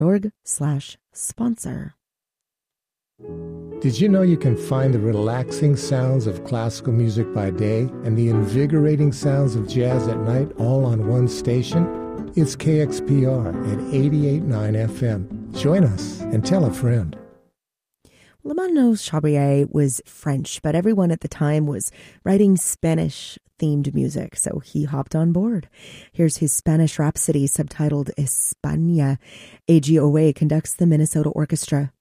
sponsor. Did you know you can find the relaxing sounds of classical music by day and the invigorating sounds of jazz at night all on one station? It's KXPR at 88.9 FM. Join us and tell a friend. Lamano Chabrier was French, but everyone at the time was writing Spanish-themed music, so he hopped on board. Here's his Spanish Rhapsody, subtitled España. A.G. Owe conducts the Minnesota Orchestra.